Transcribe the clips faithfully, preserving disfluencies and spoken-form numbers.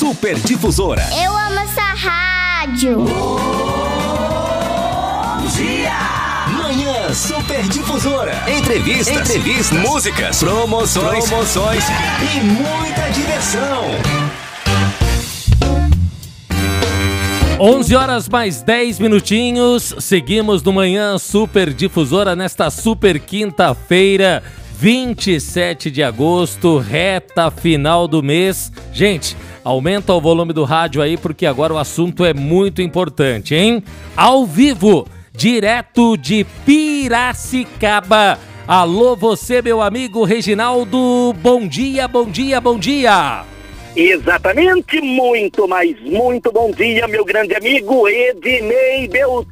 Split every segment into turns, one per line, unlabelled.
Super Difusora.
Eu amo essa rádio.
Bom dia! Manhã Super Difusora. Entrevistas, Entrevistas, músicas, promoções, promoções e muita diversão.
onze horas mais dez minutinhos, seguimos no Manhã Super Difusora nesta super quinta-feira, vinte e sete de agosto, reta final do mês. Gente, aumenta o volume do rádio aí porque agora o assunto é muito importante, hein? Ao vivo, direto de Piracicaba. Alô você, meu amigo Reginaldo, bom dia, bom dia, bom dia.
Exatamente, muito, mas muito bom dia, meu grande amigo Ednei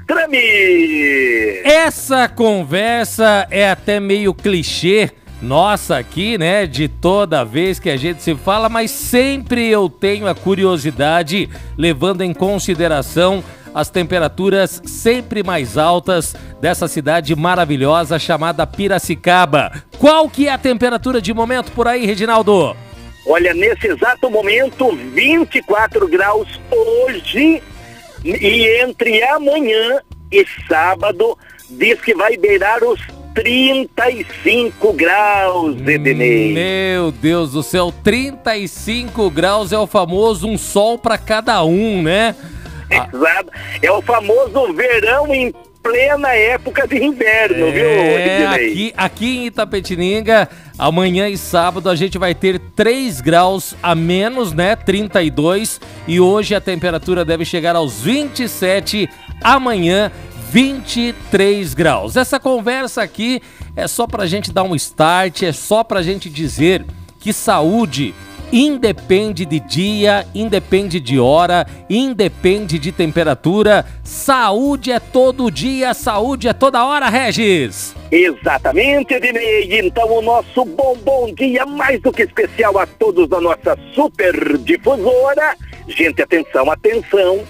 Beltrame.
Essa conversa é até meio clichê, nossa aqui, né, de toda vez que a gente se fala, mas sempre eu tenho a curiosidade, levando em consideração as temperaturas sempre mais altas dessa cidade maravilhosa chamada Piracicaba. Qual que é a temperatura de momento por aí, Reginaldo?
Olha, nesse exato momento, vinte e quatro graus hoje, e entre amanhã e sábado, diz que vai beirar os trinta e cinco graus, Ednei.
Meu Deus do céu, trinta e cinco graus é o famoso um sol para cada um, né?
Exato, é o famoso verão em plena época de inverno,
é,
viu, Ednei?
Aqui, aqui em Itapetininga, amanhã e sábado a gente vai ter três graus a menos, né? trinta e dois. E hoje a temperatura deve chegar aos vinte e sete. Amanhã, vinte e três graus. Essa conversa aqui é só pra gente dar um start, é só pra gente dizer que saúde independe de dia, independe de hora, independe de temperatura. Saúde é todo dia, saúde é toda hora, Regis.
Exatamente, Ednei. Então o nosso bom, bom dia mais do que especial a todos da nossa Super Difusora. Gente, atenção, atenção.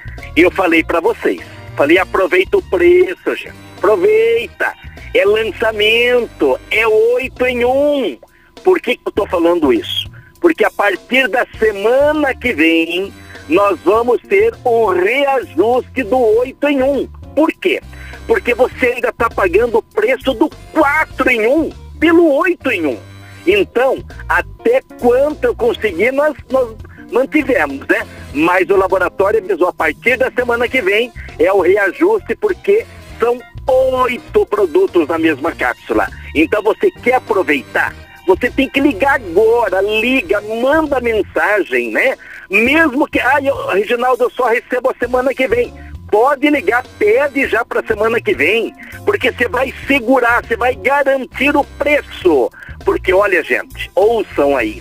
Eu falei pra vocês, falei aproveita o preço, gente. Aproveita. É lançamento, é oito em um. Por que que eu tô falando isso? Porque a partir da semana que vem, nós vamos ter o reajuste do oito em um. Por quê? Porque você ainda está pagando o preço do quatro em um pelo oito em um. Então, até quanto eu conseguir, nós, nós mantivemos, né? Mas o laboratório avisou, a partir da semana que vem, é o reajuste, porque são oito produtos na mesma cápsula. Então, você quer aproveitar? Você tem que ligar agora, liga, manda mensagem, né? Mesmo que, ah, eu, Reginaldo, eu só recebo a semana que vem. Pode ligar, pede já para a semana que vem, porque você vai segurar, você vai garantir o preço. Porque, olha, gente, ouçam aí,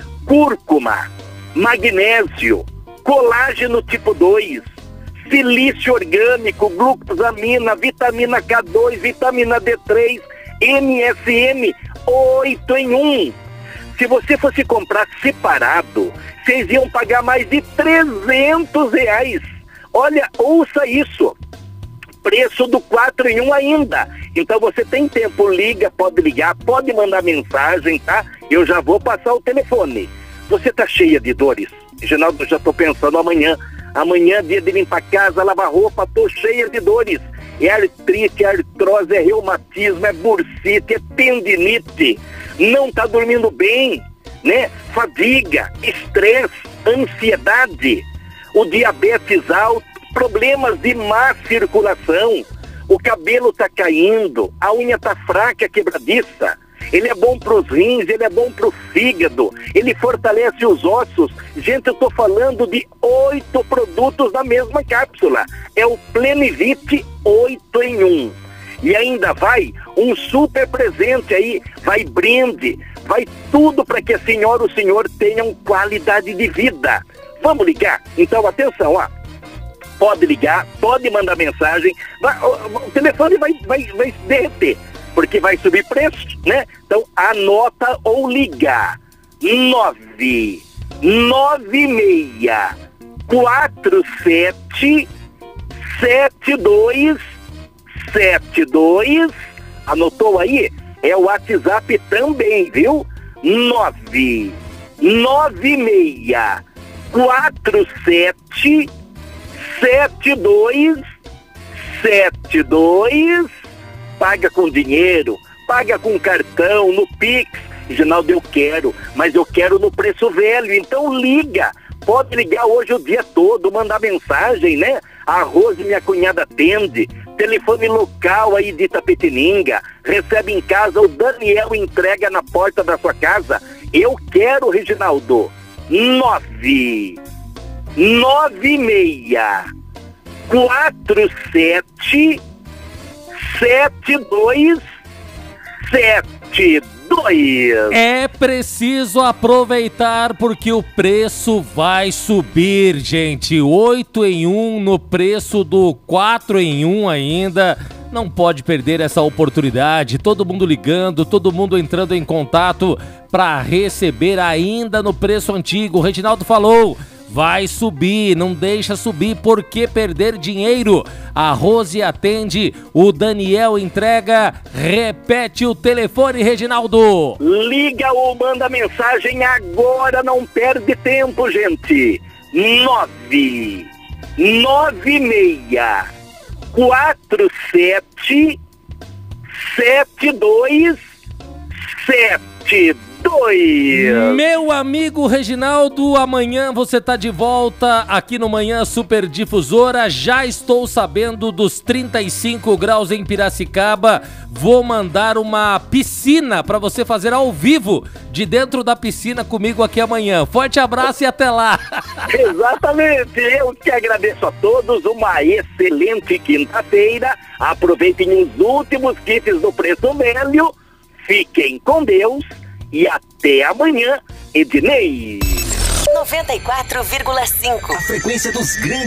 cúrcuma, magnésio, colágeno tipo dois, silício orgânico, glucosamina, vitamina K dois, vitamina D três, M S M, oito em um. Se você fosse comprar separado, vocês iam pagar mais de trezentos reais. Olha, ouça isso. Preço do quatro em um ainda. Então você tem tempo, liga, pode ligar, pode mandar mensagem, tá? Eu já vou passar o telefone. Você tá cheia de dores? Reginaldo, eu já tô pensando amanhã. Amanhã, dia de limpar a casa, lavar roupa, tô cheia de dores. É artrite, é artrose, é reumatismo, é bursite, é tendinite. Não tá dormindo bem, né? Fadiga, estresse, ansiedade, o diabetes alto, problemas de má circulação, o cabelo tá caindo, a unha tá fraca, quebradiça. Ele é bom para os rins, ele é bom para o fígado, ele fortalece os ossos. Gente, eu tô falando de oito produtos na mesma cápsula. É o Plenivit oito em um. E ainda vai um super presente aí, vai brinde, vai tudo para que a senhora ou o senhor tenham qualidade de vida. Vamos ligar? Então, atenção, ó. Pode ligar, pode mandar mensagem, vai, o, o telefone vai, vai, vai se derreter, porque vai subir preço, né? Então, anota ou liga. nove nove seis quatro sete sete dois sete dois. Anotou aí? É o WhatsApp também, viu? nove nove seis quatro sete sete dois sete dois. Paga com dinheiro, paga com cartão, no Pix. Reginaldo, eu quero, mas eu quero no preço velho, então liga. Pode ligar hoje o dia todo, mandar mensagem, né? A Rose, minha cunhada, atende. Telefone local aí de Itapetininga. Recebe em casa, o Daniel entrega na porta da sua casa. Eu quero, Reginaldo. Nove nove seis quatro sete sete dois sete dois.
É preciso aproveitar porque o preço vai subir, gente. oito em um no preço do quatro em um ainda. Não pode perder essa oportunidade. Todo mundo ligando, todo mundo entrando em contato para receber ainda no preço antigo. O Reginaldo falou, vai subir, não deixa subir, por que perder dinheiro? A Rose atende, o Daniel entrega. Repete o telefone, Reginaldo.
Liga ou manda mensagem agora, não perde tempo, gente. Nove nove seis quatro sete sete dois sete dois.
Meu amigo Reginaldo, amanhã você tá de volta aqui no Manhã Super Difusora. Já estou sabendo dos trinta e cinco graus em Piracicaba. Vou mandar uma piscina para você fazer ao vivo de dentro da piscina comigo aqui amanhã. Forte abraço e até lá.
Exatamente, eu que agradeço a todos. Uma excelente quinta-feira. Aproveitem os últimos kits do preço velho. Fiquem com Deus. E até amanhã, Ednei.
noventa e quatro vírgula cinco.
A frequência dos grandes